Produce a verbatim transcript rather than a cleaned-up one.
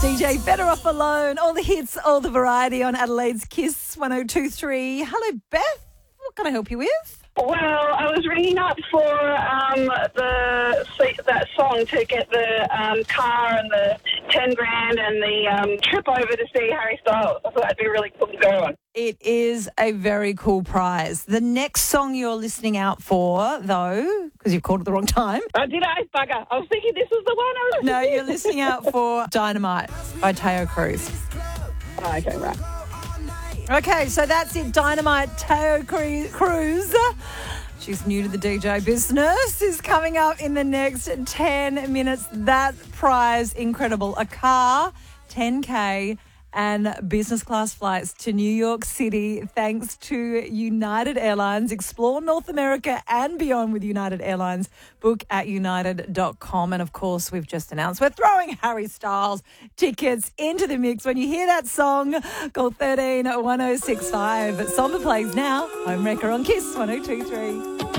D J Better Off Alone, all the hits, all the variety on Adelaide's Kiss one oh two three. Hello, Beth. What can I help you with? Well, I was ringing up for um, the that song to get the um, car and the ten grand and the um, trip over to see Harry Styles. I thought that'd be really cool to go on. It is a very cool prize. The next song you're listening out for, though, because you've called at the wrong time. Oh, did I? Bugger. I was thinking this was the one. I was No, you're listening out for Dynamite by Teo Cruz. Oh, okay, right. Okay, so that's it. Dynamite, Teo Cruz. She's new to the D J business. Is coming up in the next ten minutes. That prize, incredible. A car, ten K, and business class flights to New York City thanks to United Airlines. Explore North America and beyond with United Airlines. Book at united dot com. And, of course, we've just announced we're throwing Harry Styles tickets into the mix. When you hear that song, call thirteen one oh six five. Somber plays now. Homewrecker on Kiss one oh two three.